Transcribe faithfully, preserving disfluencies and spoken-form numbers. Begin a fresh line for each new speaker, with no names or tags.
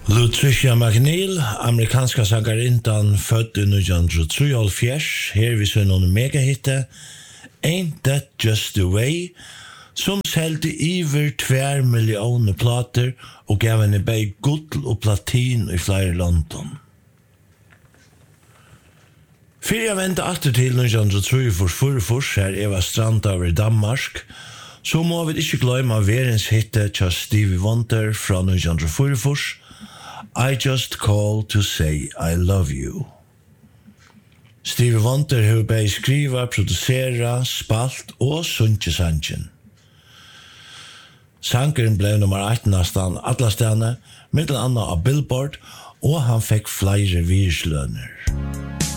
Lutricia McNeil, amerikanska sangarinnan född i nitton trettiotre, her vi ser noen megahitte, Ain't That Just The Way, som selte iver tvær millioner plater og gav henne bei gull og platin i flere London. Fyrir jeg vente atter til nitton trettiotre, her Eva Strand over Danmark, så må vi ikke glemme verens hitte til Stevie Wonder fra nitton trettiotre, I Just Call to Say I Love You. Stevie Wonder har bei skriva, producera, spalt og sunge sangen. Sangeren ble nummer ett nastan alla stene, mittel anna av Billboard, og han fikk flere virslønner.